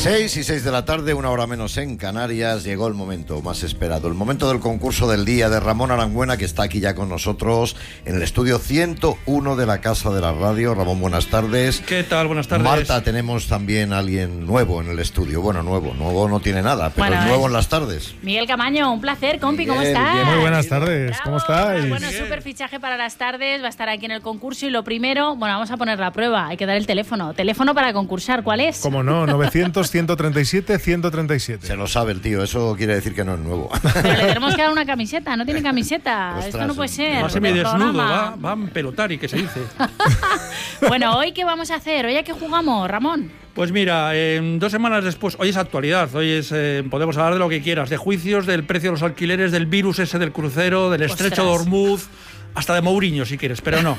6:06 de la tarde, 1 hora menos en Canarias. Llegó el momento más esperado, el momento del concurso del día de Ramón Arangüena, que está aquí ya con nosotros en el estudio 101 de la Casa de la Radio. Ramón, buenas tardes. ¿Qué tal? Buenas tardes. Marta, tenemos también a alguien nuevo en el estudio. Bueno, nuevo no tiene nada, pero bueno, es nuevo en las tardes. Miguel Camaño, un placer, compi, Miguel, ¿cómo estás? bien. Muy buenas tardes, Bravo. ¿cómo estáis? Bueno, súper fichaje para las tardes, va a estar aquí en el concurso y lo primero, bueno, vamos a poner la prueba, hay que dar el teléfono. Teléfono para concursar, ¿cuál es? Como no, 900-137-137. Se lo sabe el tío, eso quiere decir que no es nuevo. Pero le tenemos que dar una camiseta, no tiene camiseta. Ostras, Esto no puede ser. Va semidesnudo, Programa. va en pelotari, que se dice. Bueno, ¿hoy qué vamos a hacer? ¿Hoy a qué jugamos, Ramón? Pues mira, 2 semanas después, hoy es actualidad, hoy es podemos hablar de lo que quieras, de juicios, del precio de los alquileres, del virus ese del crucero, del estrecho de Hormuz, hasta de Mourinho si quieres, pero no.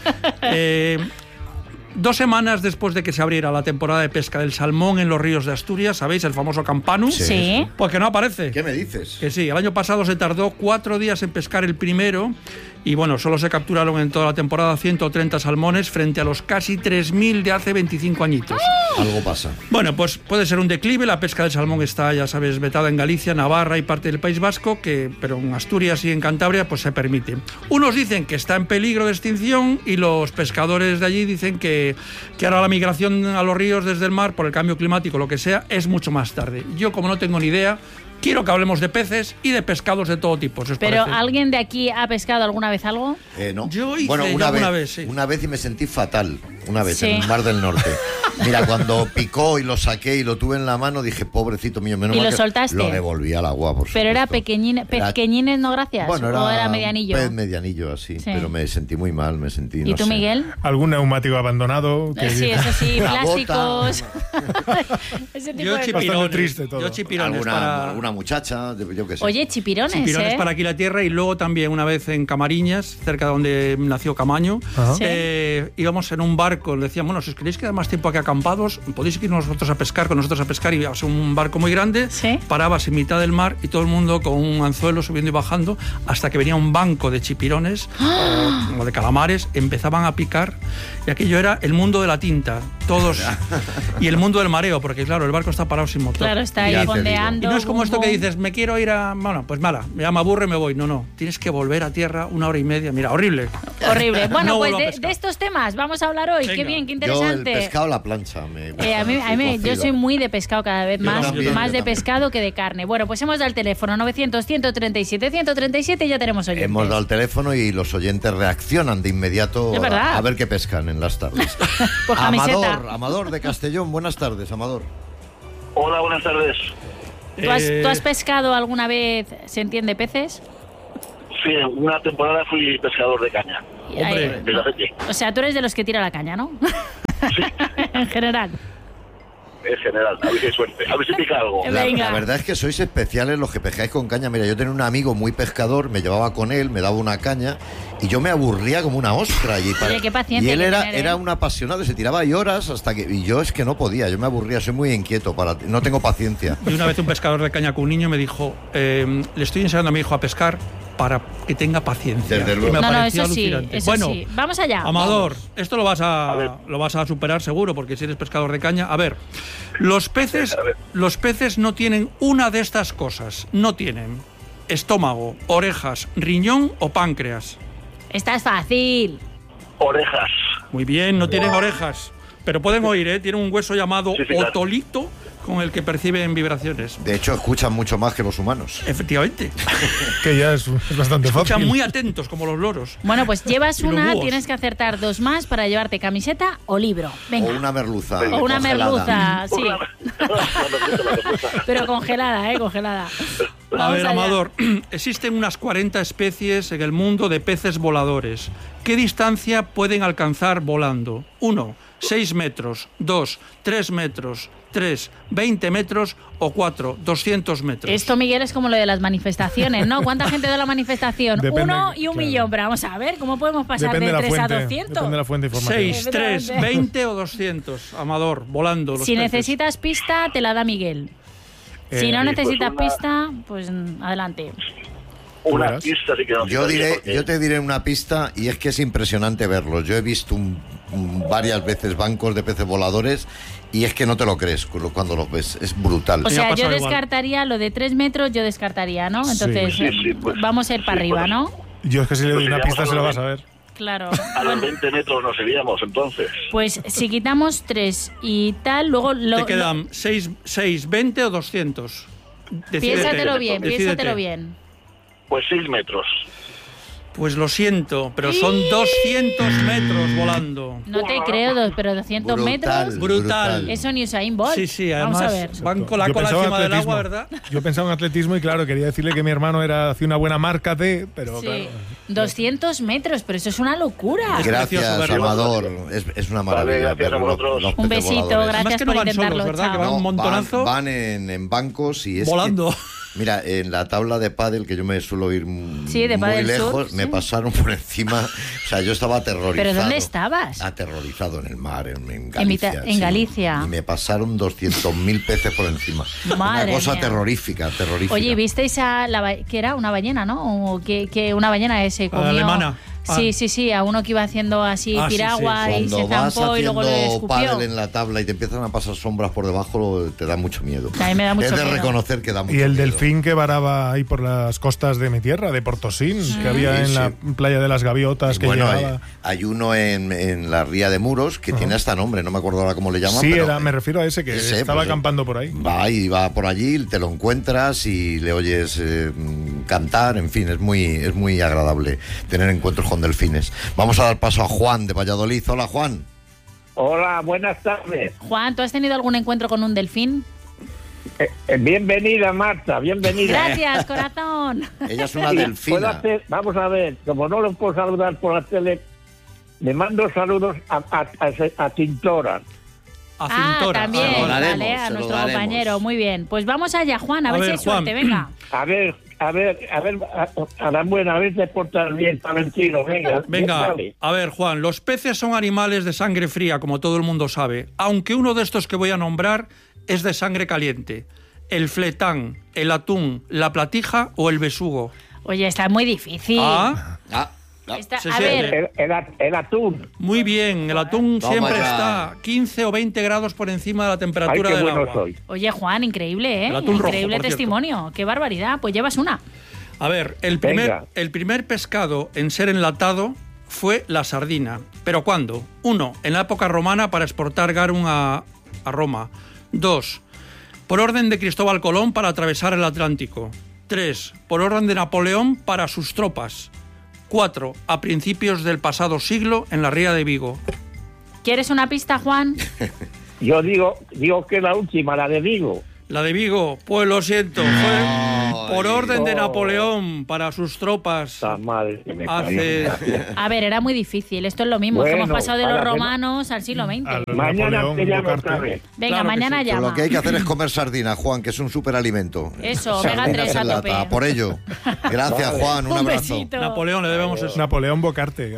2 semanas después de que se abriera la temporada de pesca del salmón en los ríos de Asturias, ¿sabéis? El famoso Campanu. Sí. Pues que no aparece. ¿Qué me dices? Que sí, el año pasado se tardó 4 días en pescar el primero y bueno, solo se capturaron en toda la temporada 130 salmones frente a los casi 3.000 de hace 25 añitos. Algo pasa. Bueno, pues puede ser un declive, la pesca del salmón está, ya sabes, vetada en Galicia, Navarra y parte del País Vasco, pero en Asturias y en Cantabria pues se permite. Unos dicen que está en peligro de extinción y los pescadores de allí dicen que ahora la migración a los ríos desde el mar por el cambio climático, lo que sea, es mucho más tarde. Yo, como no tengo ni idea, quiero que hablemos de peces y de pescados de todo tipo. ¿Os ¿Pero parece? alguien de aquí ha pescado alguna vez algo? No. Yo hice una alguna vez, vez, sí. Una vez y me sentí fatal. Una vez, Sí. en el Mar del Norte. Mira, cuando picó y lo saqué y lo tuve en la mano, dije, pobrecito mío, menos ¿Y mal lo que soltaste? lo devolví al agua, por ¿Pero era supuesto. pequeñines, no gracias? Bueno, ¿O era medianillo? Un pez medianillo así, Sí. pero me sentí muy mal, me sentí, ¿Y no tú, sé. Miguel? ¿Algún neumático abandonado? Sí, eso sí, Una plásticos. Ese tipo Yo de chipirones, Bastante triste todo. yo chipirones para... Alguna muchacha, yo qué sé. Oye, chipirones, Chipirones ¿eh? para aquí la tierra y luego también una vez en Camariñas, cerca de donde nació Camaño, Ajá. Sí. íbamos en un barco, le decían, bueno, si os queréis quedar más tiempo aquí acampados, podéis ir nosotros a pescar, con nosotros a pescar, y íbamos en un barco muy grande, Sí. parabas en mitad del mar y todo el mundo con un anzuelo subiendo y bajando, hasta que venía un banco de chipirones o de calamares, empezaban a picar y aquello era el mundo de la tinta, todos, y el mundo del mareo, porque claro, el barco está parado sin motor. Claro, está ahí Ya te fondeando. Y no es como esto bum, que bum. dices, me quiero ir a... Bueno, pues mala, ya me aburre y me voy. No, tienes que volver a tierra 1 hora y media. Mira, horrible. Horrible. Bueno, No pues vuelvo a de pescar. estos temas vamos a hablar hoy. Venga. Qué bien, qué Yo el interesante. pescado a la plancha me gusta, A mí, soy yo soy muy de pescado cada vez más, también, más yo de también. pescado que de carne. Bueno, pues hemos dado el teléfono 900-137-137 y ya tenemos oyentes. Hemos dado el teléfono y los oyentes reaccionan de inmediato Es verdad. a ver qué pescan en las tardes. Pues camiseta. Amador de Castellón, buenas tardes, Amador. Hola, buenas tardes. ¿Tú has pescado alguna vez, se entiende, peces? Sí, en una temporada fui pescador de caña. Hombre. De la leche. O sea, tú eres de los que tira la caña, ¿no? En general. En general, a ver si hay suerte. A ver si pica algo. Venga. La verdad es que sois especiales los que pescáis con caña. Mira, yo tenía un amigo muy pescador, me llevaba con él, me daba una caña y yo me aburría como una ostra. Y, Oye, qué paciencia y él hay que era, tener, ¿eh? era un apasionado, se tiraba ahí horas hasta que... Y yo es que no podía, yo me aburría, soy muy inquieto, no tengo paciencia. Y una vez un pescador de caña con un niño me dijo, le estoy enseñando a mi hijo a pescar para que tenga paciencia. Desde Y luego. me No, pareció eso sí, alucinante. eso Bueno, sí. Vamos allá. Amador, esto lo vas A ver. a superar seguro, porque si eres pescador de caña. A ver, los peces no tienen una de estas cosas. No tienen estómago, orejas, riñón o páncreas. Esta es fácil. Orejas. Muy bien, no tienen orejas, pero pueden oír, ¿eh? Tienen un hueso llamado Sí, claro. otolito con el que perciben vibraciones. De hecho, escuchan mucho más que los humanos. Efectivamente. Que ya es bastante Escuchan fácil. muy atentos como los loros. Bueno, pues llevas Y los una, búhos. tienes que acertar 2 más para llevarte camiseta o libro. Venga. O una merluza. O una congelada. merluza, sí. Pero congelada, congelada. A Vamos ver, allá. Amador, existen unas 40 especies en el mundo de peces voladores. ¿Qué distancia pueden alcanzar volando? 1, 6 metros. 2, 3 metros. 3, 20 metros. O 4, 200 metros. Esto, Miguel, es como lo de las manifestaciones, ¿no? ¿Cuánta gente da la manifestación? Depende, 1 y 1 claro. millón. Pero vamos a ver, ¿cómo podemos pasar Depende de de la 3 a fuente. 200? Depende de la fuente de información. 6, 3, Efectivamente. 20 o 200. Amador, volando los Si peces. necesitas pista, te la da Miguel. Si no pues necesitas una- pista, pues adelante. Una verás. pista sí que no. Yo te diré una pista y es que es impresionante verlos. Yo he visto varias veces bancos de peces voladores y es que no te lo crees cuando los ves, es brutal. O Sí, me ha sea, yo pasado igual. descartaría lo de 3 metros, yo descartaría, ¿no? Entonces, Sí, pues. vamos a ir para Sí, arriba, pues. ¿no? Yo es que si le doy una Pues pista se lo vas a ver. Claro. A los 20 metros nos iríamos, entonces. Pues si quitamos 3 y tal, luego Te quedan 6, 20 o 200. Decídete. piénsatelo bien, Decídete. piénsatelo bien. Pues 6 metros. Pues lo siento, pero son 200 metros volando. No te creo, pero 200 metros. Brutal. Eso ni Usain Bolt. Sí, Vamos además a ver. van con la Yo cola pensaba encima del atletismo. agua, ¿verdad? Yo pensaba en atletismo y claro, quería decirle que mi hermano hacía una buena marca pero Sí. claro. 200 metros, pero eso es una locura. Es Gracias, precioso verlo. Amador. Es una maravilla. Vale, gracias ver a los- vosotros. los Un peces besito, voladores. Además gracias que no por van intentarlo. solos, ¿verdad? Que chao. van un montonazo. Van en bancos y es Volando. que, mira, en la tabla de pádel, que yo me suelo ir Sí, de muy pádel lejos, surf, me sí. pasaron por encima. O sea, yo estaba aterrorizado. ¿Pero dónde estabas? Aterrorizado en el mar, en Galicia. en Galicia. Y me pasaron 200.000 peces por encima. Madre Una cosa mía. terrorífica. Oye, ¿visteis que era una ballena, ¿no? O que una ballena se comió. alemana. Sí, a uno que iba haciendo así Ah, sí, piragua y Cuando se vas zampó y luego le haciendo escupió. pádel en la tabla y te empiezan a pasar sombras por debajo, te da mucho miedo. A mí me da mucho Es de miedo. reconocer que da mucho Y el miedo. delfín que varaba ahí por las costas de mi tierra, de Portosín, que había en la playa de las Gaviotas, que Bueno, llegaba. hay uno en la Ría de Muros que tiene hasta nombre, no me acuerdo ahora cómo le llaman. Sí, pero, me refiero a ese que ese, estaba pues, acampando por ahí. va por allí, te lo encuentras y le oyes cantar, en fin, es muy agradable tener encuentros con delfines. Vamos a dar paso a Juan de Valladolid. Hola, Juan. Hola, buenas tardes. Juan, ¿tú has tenido algún encuentro con un delfín? Bienvenida, Marta, bienvenida. Gracias, corazón. Ella es una Sí, delfina. vamos a ver, como no lo puedo saludar por la tele, le mando saludos a Tintora. A Cintora. También, Se lo daremos, vale, a se lo nuestro daremos. compañero. Muy bien. Pues vamos allá, Juan, a ver si hay Juan. suerte. Venga. A ver, a la buena, a ver si te portas bien, Valentino, venga. Venga, dale. a ver, Juan, los peces son animales de sangre fría, como todo el mundo sabe, aunque uno de estos que voy a nombrar es de sangre caliente. El fletán, el atún, la platija o el besugo. Oye, está muy difícil. Sí, A sí. ver, El atún. Muy bien, el atún Toma siempre ya. está 15 o 20 grados por encima de la Ay, temperatura qué del bueno agua. soy. oye, Juan, increíble, ¿eh? El atún rojo, Increíble por cierto. testimonio. Qué barbaridad. Pues llevas una. A ver, el Venga. primer pescado en ser enlatado fue la sardina. ¿Pero cuándo? 1. En la época romana para exportar garum a Roma. 2. Por orden de Cristóbal Colón para atravesar el Atlántico. 3. Por orden de Napoleón para sus tropas. 4. A principios del pasado siglo en la Ría de Vigo. ¿Quieres una pista, Juan? Yo digo que la última, la de Vigo. La de Vigo, pues lo siento, fue por orden de Napoleón para sus tropas. Está mal. Que me Hace... A ver, era muy difícil. Esto es lo mismo. que Bueno, hemos pasado de los para que no- romanos al siglo XX. Al Mañana Napoleón te llamo Bocarte. otra vez. Venga, Claro que mañana sí. Pero llama. lo que hay que hacer es comer sardina, Juan, que es un superalimento. Eso, Sardinas omega 3 a en lata, tope. a por ello. Gracias, Juan, un abrazo. besito. Napoleón, le debemos eso. Napoleón Bocarte.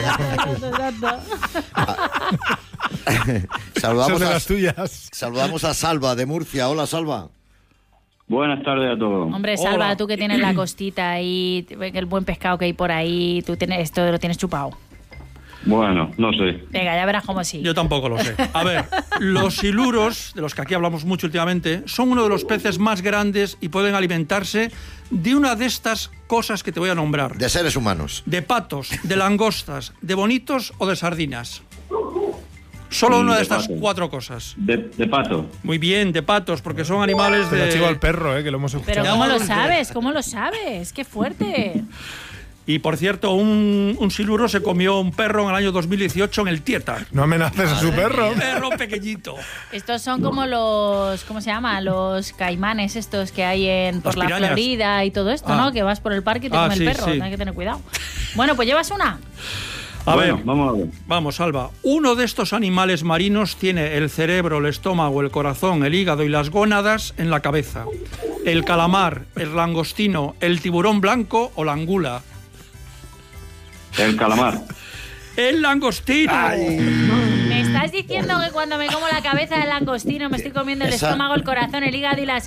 Saludamos Esas de a, las tuyas. saludamos a Salva de Murcia. Hola, Salva. Buenas tardes a todos. Hombre, Hola. Salva, tú que tienes la costita ahí, el buen pescado que hay por ahí, tú tienes esto lo tienes chupado. Bueno, no sé. Venga, ya verás cómo sí. Yo tampoco lo sé. A ver, los siluros, de los que aquí hablamos mucho últimamente, son uno de los peces más grandes y pueden alimentarse de una de estas cosas que te voy a nombrar. De seres humanos. De patos, de langostas, de bonitos o de sardinas. Solo una de de estas pato. 4 cosas. De pato. Muy bien, de patos, porque son animales Te lo chivo al de... perro, que lo hemos Pero escuchado. ¿cómo lo Llámalo. sabes? ¿Cómo lo sabes? ¡Qué fuerte! Y por cierto, un siluro se comió un perro en el año 2018 en el Tietar. No amenaces a su perro. Un perro pequeñito. Estos son como los, ¿cómo se llama? Los caimanes estos que hay por Las la pirañas. Florida y todo esto, Ah. ¿no? Que vas por el parque y te Ah, come sí, el perro. sí. Hay que tener cuidado. Bueno, pues llevas una. A Bueno, ver, vamos a ver. vamos, Alba. Uno de estos animales marinos tiene el cerebro, el estómago, el corazón, el hígado y las gónadas en la cabeza. El calamar, el langostino, el tiburón blanco o la angula. El calamar. El langostino. Me estás diciendo que cuando me como la cabeza del langostino me estoy comiendo el Esa- estómago, el corazón, el hígado y las...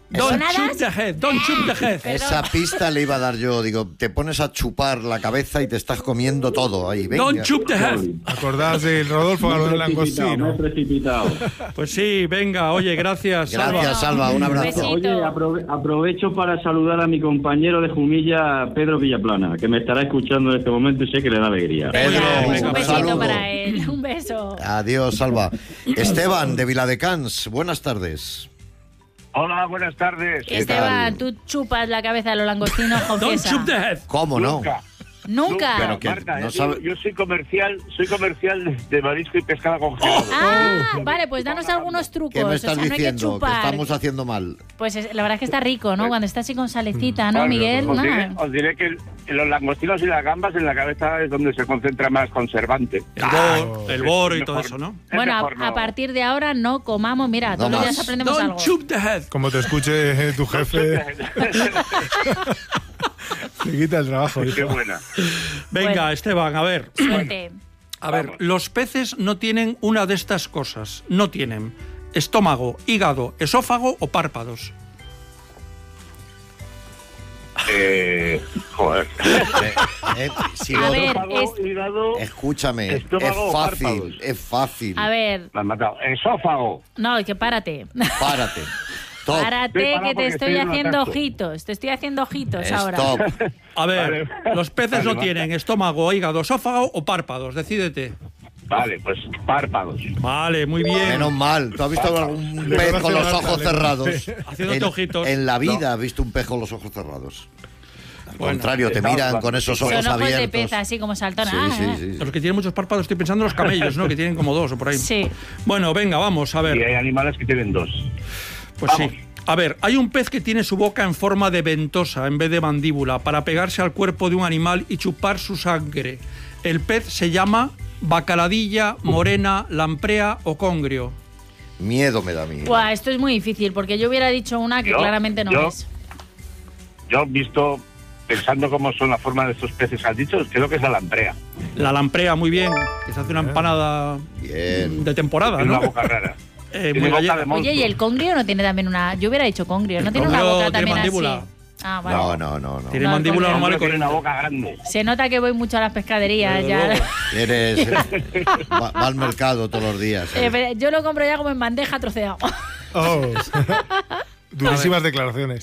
Don't ¿Sonadas? shoot the head, don't shoot the head. Esa pista le iba a dar yo. Digo, te pones a chupar la cabeza y te estás comiendo todo ahí. Venga. Don't shoot the head. ¿Acordás de Rodolfo Me he Langostino? precipitado. Pues sí, venga, oye, gracias, Salva. Gracias, Salva, un abrazo. Besito. Oye, aprovecho para saludar a mi compañero de Jumilla, Pedro Villaplana, que me estará escuchando en este momento y sé que le da alegría. Pedro, Venga, un besito saludo. para él. Un beso. Adiós, Salva. Esteban, de Viladecans, buenas tardes. Hola, buenas tardes. Esteban, tú chupas la cabeza de los langostinos, Don't confiesa. shoot the head. ¿Cómo no? Nunca. Nunca. Pero que Marta, no yo, sabe- yo soy comercial de marisco y pescado congelado. Ah, vale, pues danos algunos trucos. ¿Qué me estás o sea, no hay que diciendo? Que chupar. estamos haciendo mal. Pues la verdad es que está rico, ¿no? Cuando está así con salecita, ¿no, Claro, Miguel? os diré que los langostinos y las gambas en la cabeza es donde se concentra más conservante. El boro y Es todo mejor. eso, ¿no? Es Bueno, mejor no. a partir de ahora no comamos. Mira, No todos los más. días aprendemos Don't algo. shoot the head. Como te escuche tu jefe, te quita el trabajo. Qué hijo. buena. Venga, Bueno. Esteban, a ver. Suerte. A ver, Vamos. los peces no tienen una de estas cosas. No tienen estómago, hígado, esófago o párpados. Joder. Si A lo- ver, Esófago, hígado, Escúchame, estómago o párpados. es fácil. A ver, me han matado. Esófago. no, que párate. Párate. Stop. Párate, Estoy parado que te porque estoy estoy en un haciendo atasco. ojitos. Te estoy haciendo ojitos ahora. Stop. A ver, Vale. los peces no Vale, tienen estómago, hígado, esófago o párpados. Decídete. Vale, pues párpados. Vale, muy bien. Menos mal. ¿Tú has visto algún Le pez conoce con los Marta, ojos le cerrados? Haciéndote ojitos. En la vida has visto un pez con los ojos cerrados. Al Bueno, contrario, te estamos miran hablando. con esos Son ojos ojos de abiertos. pez, así como saltona. Sí, sí, sí. Los que tienen muchos párpados, estoy pensando en los camellos, ¿no? Que tienen como dos o por ahí. Sí. Bueno, venga, vamos, a Y ver. hay animales que tienen dos. Pues Vamos. sí. A ver, hay un pez que tiene su boca en forma de ventosa en vez de mandíbula para pegarse al cuerpo de un animal y chupar su sangre. El pez se llama bacaladilla, morena, lamprea o congrio. Miedo me da a mí. Buah, esto es muy difícil, porque yo hubiera dicho una que Yo- claramente no yo- es. Yo he visto, pensando cómo son la forma de estos peces que has dicho, creo que es la lamprea. La lamprea, muy bien, que se hace una empanada Bien. de temporada, Tiene una ¿no? boca rara. Muy Tiene boca gallega. de monstruo. Oye, ¿y el congrio no tiene también una...? Yo hubiera dicho congrio, ¿no El tiene una congrio boca tiene también mandíbula. así? Ah, vale. No. Tiene No, mandíbula el normal y Tiene una corriente. boca grande. Se nota que voy mucho a las pescaderías Desde ya. luego. Eres. Va al mercado todos los días. Pero yo lo compro ya como en bandeja troceado. Oh. Durísimas declaraciones.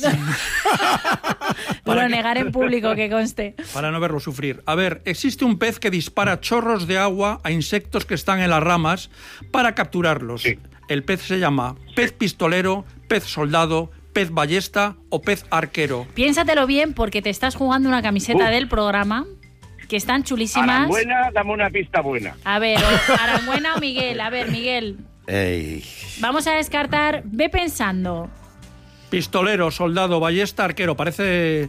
Lo negar en público, que conste. Para no verlo sufrir. A ver, existe un pez que dispara chorros de agua a insectos que están en las ramas para capturarlos. Sí. El pez se llama pez pistolero, pez soldado, pez ballesta o pez arquero. Piénsatelo bien, porque te estás jugando una camiseta del programa, que están chulísimas. Aranbuena, dame una pista buena. A ver, Aranbuena o Miguel. A ver, Miguel, Ey. vamos a descartar. Ve pensando. Pistolero, soldado, ballesta, arquero. Parece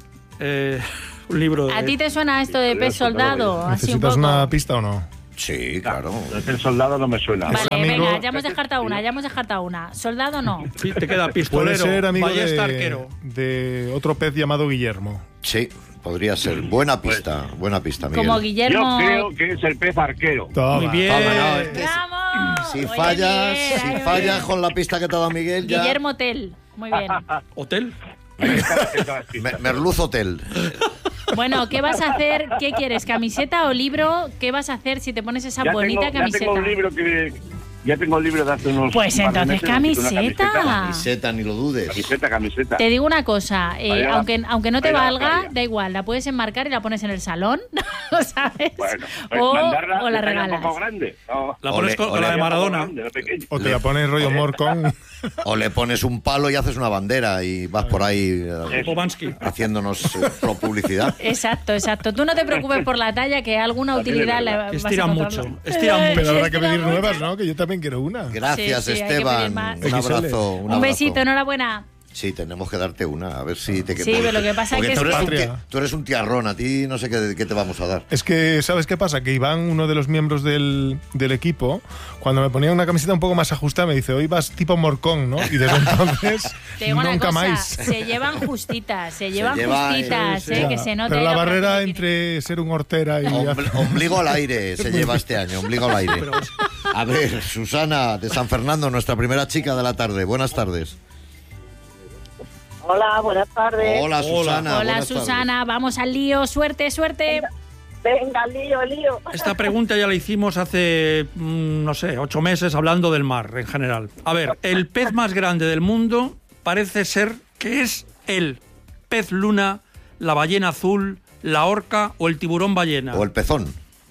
un libro de... ¿A ti te suena esto de pez soldado? Así un ¿Necesitas poco. una pista o no? Sí, claro. El soldado no me suena. Vale, amigo- venga, ya hemos descartado una. Soldado no. Sí, te queda Puede pistolero, ser amigo ballesta, arquero. de otro pez llamado Guillermo. Sí, podría ser. Buena pista, Miguel. Como Yo Guillermo. creo que es el pez arquero. Toma. Muy bien. Toma, no, es que ¡Vamos! si Oye, fallas, Miguel, si ay, fallas Miguel. con la pista que te ha dado Miguel, ya. Guillermo Tell. Muy bien. Hotel. Merluz Hotel. Bueno, ¿qué vas a hacer? ¿Qué quieres? ¿Camiseta o libro? ¿Qué vas a hacer si te pones esa bonita camiseta? Ya tengo un libro de hace unos Pues un par de entonces meses, necesito una camiseta. Camiseta, ni lo dudes. Camiseta. Te digo una cosa, Vaya, aunque no te vaya, valga, vaya. da igual, la puedes enmarcar y la pones en el salón, ¿sabes? Bueno, pues o mandarla, la que sea regalas. un poco grande. No, La pones Ole, con ole. la de un poco Maradona. grande, no pequeño. O te la pones rollo morcón. O le pones un palo y haces una bandera y vas por ahí Pobansky. haciéndonos publicidad. Exacto. Tú no te preocupes por la talla, que alguna utilidad le vas a Estiran encontrar. mucho. Estiran mucho. Pero habrá que Estiran pedir mucho. nuevas, ¿no? Que yo también quiero una. Gracias, Sí, hay que pedir Esteban. más. Un abrazo. Un besito, enhorabuena. Sí, tenemos que darte una, a ver si te Sí, pero lo que pasa porque es tú que eres, es que- tú eres un tiarrón, a ti no sé qué te vamos a dar. Es que, ¿sabes qué pasa? Que Iván, uno de los miembros del equipo, cuando me ponía una camiseta un poco más ajustada, me dice, hoy vas tipo morcón, ¿no? Y desde entonces, Te digo una nunca cosa, más. se llevan justitas, lleva, justitas, sí, sí. que se nota. Pero ahí la barrera parte que tiene. entre ser un hortera y... Ombligo al aire se lleva este año, ombligo al aire. A ver, Susana de San Fernando, nuestra primera chica de la tarde. Buenas tardes. Hola, buenas tardes. Hola, Susana. Hola, buenas Susana. tardes. Vamos al lío. Suerte, suerte. Venga, lío. Esta pregunta ya la hicimos hace, no sé, 8 meses hablando del mar en general. A ver, el pez más grande del mundo parece ser que es el pez luna, la ballena azul, la orca o el tiburón ballena. O el pezón.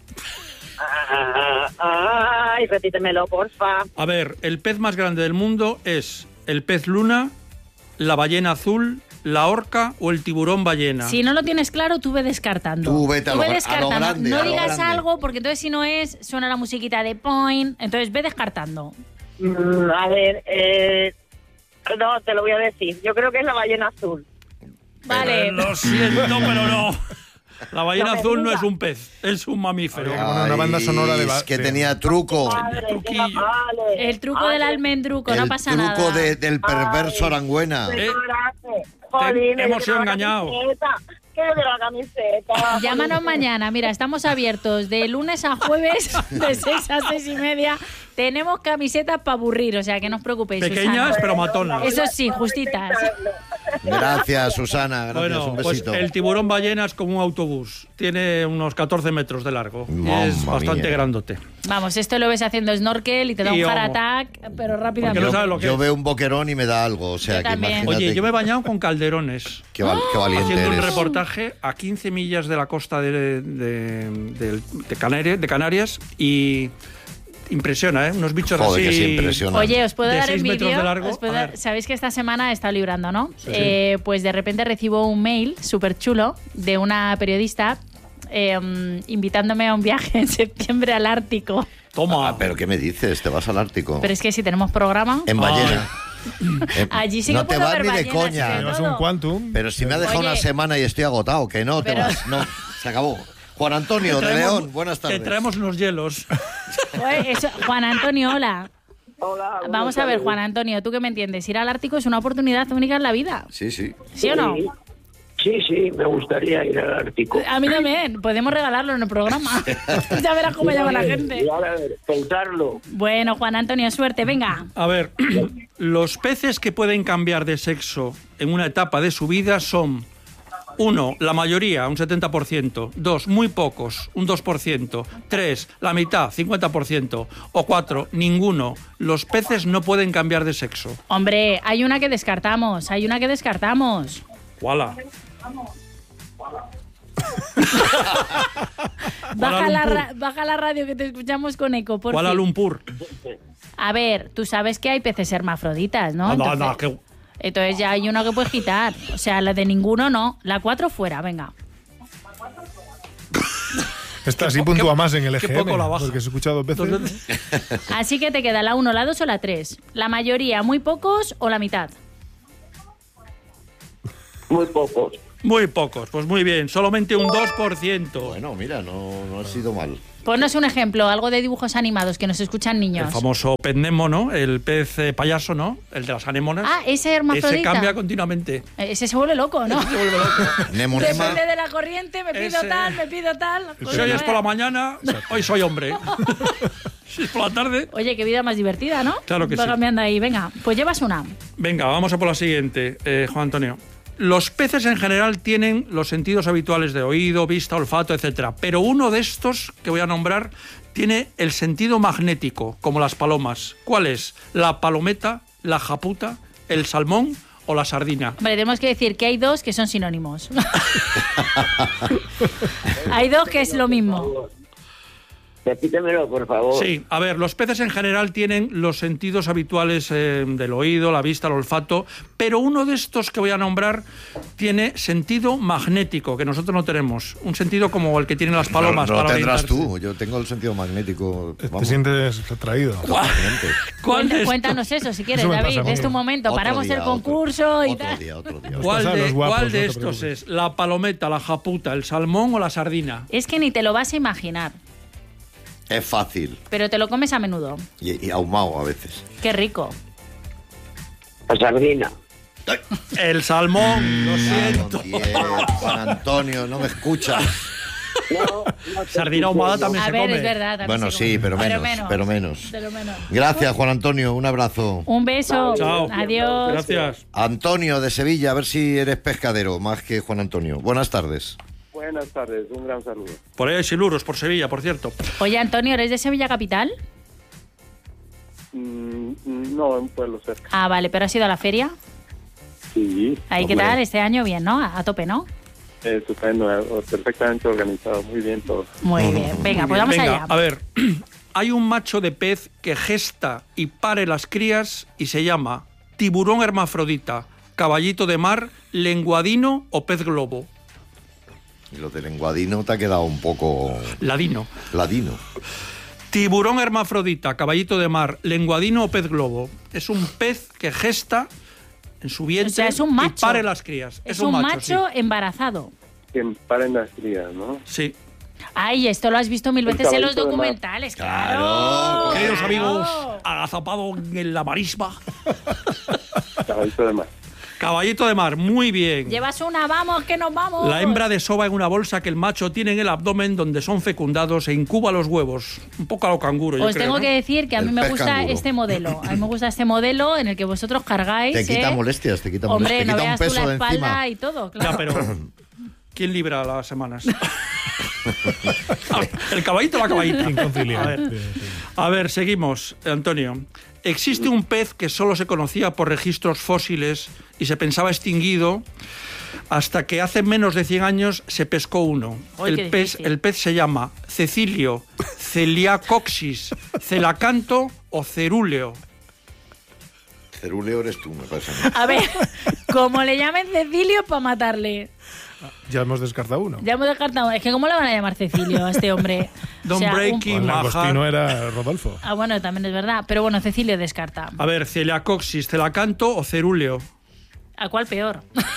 Ay, repítemelo, porfa. A ver, el pez más grande del mundo es el pez luna, la ballena azul, la orca o el tiburón ballena. Si no lo tienes claro, tú ve descartando. Tú vete a lo descartando. grande, no a lo digas grande. algo, porque entonces si no es, suena la musiquita de Point. Entonces ve descartando. A ver, no, te lo voy a decir. Yo creo que es la ballena azul. Vale. Lo siento, pero no. La ballena No me azul no digas. es un pez, es un mamífero. Bueno, una banda sonora de Es que tenía truco. Madre, truquillo. qué vale. El truco del almendruco, no pasa El nada. truco del perverso Arangüena. Hemos sido engañados. ¿Qué de la camiseta? Llámanos mañana. Mira, estamos abiertos de lunes a jueves, de 6 a 6 y media. Tenemos camisetas para aburrir, o sea que no os preocupéis. Pequeñas, Susana. pero matonas. Eso sí, justitas. Gracias, Susana. Gracias, Bueno, un pues besito. el tiburón ballena es como un autobús. Tiene unos 14 metros de largo. Y Mamma es bastante mía. grandote. Vamos, esto lo ves haciendo snorkel y te da Y un heart homo. attack, pero Porque rápidamente. no sabes lo que Yo es. veo un boquerón y me da algo. O sea, Yo que también. imagínate. Oye, yo me he bañado con calderones. Qué valiente Haciendo un eres. reportaje a 15 millas de la costa de Canarias y impresiona, ¿eh? Unos bichos Joder, que así. sí impresiona. Oye, os puedo de dar 6 metros envidia. de largo. Os puedo A dar- ver. Sabéis que esta semana he estado librando, ¿no? Pues de repente recibo un mail súper chulo de una periodista invitándome a un viaje en septiembre al Ártico. Toma. Ah, pero ¿qué me dices? ¿Te vas al Ártico? Pero es que si tenemos programa, En ballena. allí sí no que te puedo vas ver ni de ballenas y coña. de Llevas todo. un Quantum. Pero si me ha dejado Oye. una semana y estoy agotado, que no te Pero- vas. No, se acabó. Juan Antonio de Traemos- León, buenas tardes. Te traemos unos hielos. Joder, Juan Antonio, hola. Hola. Vamos a ver, Juan Antonio, tú que me entiendes, ir al Ártico es una oportunidad única en la vida, Sí, sí. ¿sí o no? Sí, me gustaría ir al Ártico. A mí también, podemos regalarlo en el programa. Ya verás cómo llama la gente. A ver, pensarlo. Bueno, Juan Antonio, suerte, venga. A ver, los peces que pueden cambiar de sexo en una etapa de su vida son: 1, la mayoría, un 70%, 2, muy pocos, un 2%, 3, la mitad, 50%, o 4, ninguno. Los peces no pueden cambiar de sexo. Hombre, hay una que descartamos. ¡Wala! Baja la radio que te escuchamos con eco, por Kuala fin. Lumpur. A ver, tú sabes que hay peces hermafroditas, ¿no? No, Entonces ya hay uno que puedes quitar. O sea, la de ninguno no. La 4 fuera, venga. Esta sí puntúa más en el qué EGM, poco la baja. porque he escuchado veces. Dos veces. Así que te queda la 1, la 2 o la 3. La mayoría, muy pocos o la mitad. Muy pocos. Muy pocos, pues muy bien, solamente un 2%. Bueno, mira, no ha sido mal. Ponnos un ejemplo, algo de dibujos animados que nos escuchan El niños. famoso pez Nemo, ¿no? El pez payaso, ¿no? El de las anémonas. Ah, ese hermafrodita. Ese cambia continuamente. Ese se vuelve loco, ¿no? Se vuelve loco. Nemo, Depende de la corriente, me pido Ese- tal, me pido tal. Si hoy es por la mañana, hoy soy hombre. Si es por la tarde. Oye, qué vida más divertida, ¿no? Claro que Va sí. cambiando ahí, venga. Pues llevas una. Venga, vamos a por la siguiente, Juan Antonio. Los peces en general tienen los sentidos habituales de oído, vista, olfato, etcétera, pero uno de estos que voy a nombrar tiene el sentido magnético, como las palomas. ¿Cuál es? ¿La palometa, la japuta, el salmón o la sardina? Hombre, tenemos que decir que hay dos que son sinónimos. Hay dos que es lo mismo. Repítemelo, por favor. Sí, a ver, los peces en general tienen los sentidos habituales del oído, la vista, el olfato, pero uno de estos que voy a nombrar tiene sentido magnético, que nosotros no tenemos. Un sentido como el que tienen las palomas. No lo para tendrás orientarse. tú. Yo tengo el sentido magnético. Te Vamos. sientes atraído. Totalmente. ¿Cuál de estos? Cuéntanos eso, si quieres, Eso me pasa David. Es tu conmigo. momento. Otro Paramos día, el otro- concurso y otro tal. día, otro día. ¿Cuál Pasa a de, los guapos, cuál de no te estos preocupes. es? ¿La palometa, la japuta, el salmón o la sardina? Es que ni te lo vas a imaginar, Es fácil. pero te lo comes a menudo. Y ahumado a veces. Qué rico. La sardina. El salmón, lo Claro, siento. Juan Antonio, no me escuchas. Sardina ahumada también A se ver, come. es verdad. también Bueno, se sí, come. pero menos. Pero menos. Gracias, Juan Antonio. Un abrazo. Un beso. Chao. Adiós. Gracias. Antonio de Sevilla, a ver si eres pescadero, más que Juan Antonio. Buenas tardes. Buenas tardes, un gran saludo. Por ahí hay siluros, por Sevilla, por cierto. Oye, Antonio, ¿eres de Sevilla Capital? No, en un pueblo cerca. Ah, vale, pero has ido a la feria. Sí. Ahí, ¿qué Hombre. tal? Este año bien, ¿no? A tope, ¿no? Estupendo, perfectamente organizado, muy bien todo. Muy bien. Venga, pues vamos Venga, allá. a ver. Hay un macho de pez que gesta y pare las crías y se llama tiburón hermafrodita, caballito de mar, lenguadino o pez globo. Y lo de lenguadino te ha quedado un poco Ladino. ladino. Tiburón hermafrodita, caballito de mar, lenguadino o pez globo. Es un pez que gesta en su vientre O sea, es un macho. y pare las crías. Es un macho embarazado. Que paren las crías, ¿no? Sí. Ay, esto lo has visto mil El veces en los caballito de mar. documentales, Claro. claro. Queridos Claro. amigos, agazapado en la marisma. Caballito de mar. Caballito de mar, muy bien. Llevas una, vamos, que nos vamos. La hembra desova en una bolsa que el macho tiene en el abdomen donde son fecundados e incuba los huevos. Un poco a lo canguro, yo Os creo, tengo ¿no? que decir que a mí El me pez gusta canguro. este modelo. A mí me gusta este modelo en el que vosotros cargáis. Te quita ¿eh? molestias, te quita Hombre, molestias. no Te quita un veas tú peso la de espalda encima. y todo, Ya, claro. pero ¿quién libra las semanas? El caballito o la caballita. Inconciliable. A ver, seguimos, Antonio. Existe un pez que solo se conocía por registros fósiles y se pensaba extinguido hasta que hace menos de 100 años se pescó uno. Ay, qué difícil. El pez se llama Cecilio, Celiacoxis, Celacanto o Cerúleo. Cerúleo eres tú, me parece. A ver, como le llamen Cecilio para matarle. Ya hemos descartado uno. Ya hemos descartado. Es que ¿cómo le van a llamar Cecilio a este hombre? Don O sea, Breaky, El Majar. langostino era Rodolfo. Ah, bueno, también es verdad. Pero bueno, Cecilio descarta. A ver, Celiacoxis, Celacanto o Cerúleo. ¿A cuál peor?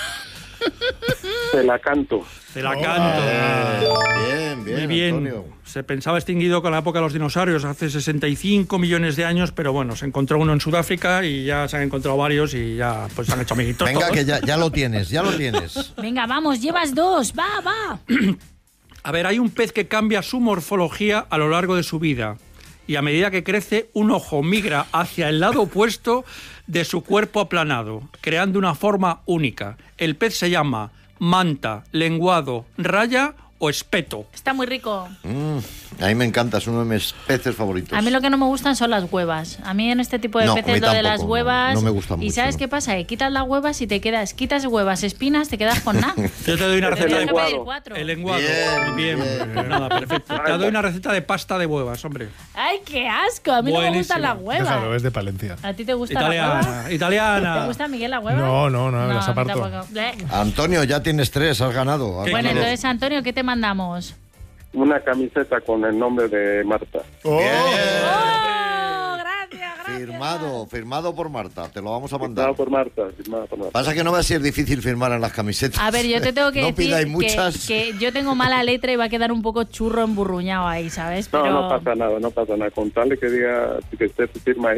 Se la canto. Celacanto. Bien, bien, Muy bien. Antonio. Se pensaba extinguido con la época de los dinosaurios hace 65 millones de años, pero bueno, se encontró uno en Sudáfrica y ya se han encontrado varios y ya pues se han hecho amiguitos. Venga, todos. que ya lo tienes, ya lo tienes. Venga, vamos, llevas dos. Va. A ver, hay un pez que cambia su morfología a lo largo de su vida y a medida que crece, un ojo migra hacia el lado opuesto de su cuerpo aplanado, creando una forma única. El pez se llama manta, lenguado, raya o espeto. Está muy rico. A mí me encanta, es uno de mis peces favoritos. A mí lo que no me gustan son las huevas. A mí en este tipo de No, a mí peces lo de las tampoco, huevas. no me gusta ¿Y mucho, sabes no. qué pasa? Que quitas las huevas y te quedas, quitas huevas, espinas, te quedas con nada. Yo te doy una Te receta tienes de que pedir 4. el lenguado. Bien, Bien, bien. nada, perfecto. Te doy una receta de pasta de huevas, hombre. ¡Ay, qué asco! A mí no me gustan Buenísimo. las huevas. Déjalo, es de Palencia. ¿A ti te gusta la hueva? Italiana, italiana. ¿Te gusta, Miguel, la hueva? No, las a mí aparto. tampoco. Bleh. Antonio, ya tienes 3, has ganado. Has Bueno, ganado. entonces, Antonio, ¿qué te mandamos? Una camiseta con el nombre de Marta. ¡Oh! Gracias. Firmado por Marta, te lo vamos a mandar. Firmado por Marta, firmado por Marta. Pasa que no va a ser difícil firmar en las camisetas. A ver, yo te tengo que no decir pidáis muchas. que yo tengo mala letra y va a quedar un poco churro emburruñado ahí, ¿sabes? No, Pero... no pasa nada, no pasa nada. Con tal de que diga que esté tu firma